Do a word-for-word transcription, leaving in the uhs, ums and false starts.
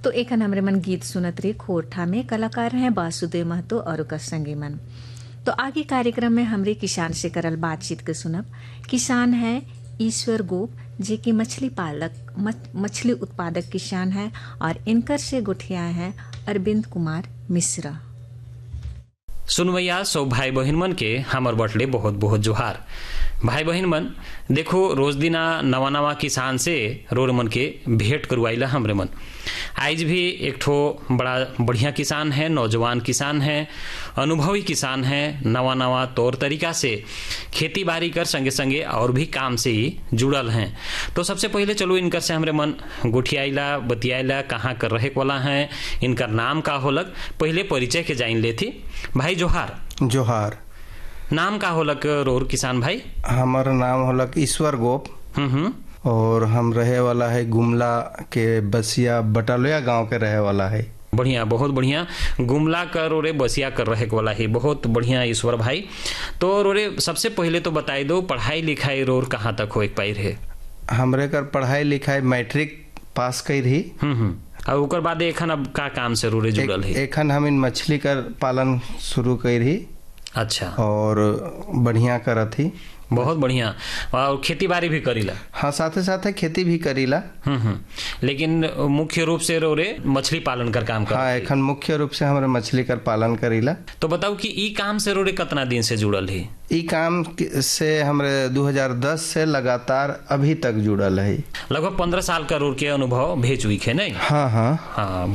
तो एक हमरे मन गीत सुनत रही खोरठा में, कलाकार हैं वासुदेव महतो और ओकर संगी मन। तो आगे कार्यक्रम में हमरे किसान से करल बातचीत के सुनब। किसान है ईश्वर गोप, जे की मछली पालक मछली उत्पादक किसान है और इनकर से गुठिया है अरविंद कुमार मिश्रा। सुनवैया सो भाई बहन मन के हमर बटले बहुत बहुत जोहार। भाई बहन मन देखो रोज दिना नवा नवा किसान से रोर मन के भेंट करवाइला हमरे मन। आज भी एक ठो बड़ा बढ़िया किसान है, नौजवान किसान है, अनुभवी किसान है, नवा नवा तौर तरीका से खेती बाड़ी कर संगे संगे और भी काम से ही जुड़ल हैं। तो सबसे पहले चलो इनकर से हमरे मन गुठियाइला बतियाइला कहाँ कर रहे वाला हैं, इनका नाम का होलक, पहले परिचय के जाइन लेथी। भाई जोहार। जोहार। नाम का होलक रोर किसान भाई? हमार नाम होलक ईश्वर गोप हम्म और हम रहे वाला है गुमला के बसिया बटालिया गांव के रहे वाला है। बढ़िया, बहुत बढ़िया। गुमला कर रोरे बसिया कर रहे वाला है, बहुत बढ़िया ईश्वर भाई। तो रोरे सबसे पहले तो बताई दो पढ़ाई लिखाई रोर कहाँ तक हो एक पाई रहे? हमरे कर पढ़ाई लिखाई मैट्रिक पास कई रही। हम्म और ओकर बाद एखन अब का काम से रोरे जुड़ल है? एखन हम इन मछली कर पालन शुरू कई रही। अच्छा। और बढ़िया करत ही। बहुत बढ़िया। और खेती बाड़ी भी करीला? हाँ, साथे साथे खेती भी करीला। हम्म लेकिन मुख्य रूप से रोरे मछली पालन कर काम कर? हाँ, एखन मुख्य रूप से हमारे मछली कर पालन करीला। तो बताओ कि ई काम से रोरे कितना दिन से जुड़ल है? ई काम से हमारे दो हज़ार दस से लगातार अभी तक जुड़ल है। लगभग पंद्रह साल का रोर के अनुभव भेज हुई है नहीं? हाँ हाँ हाँ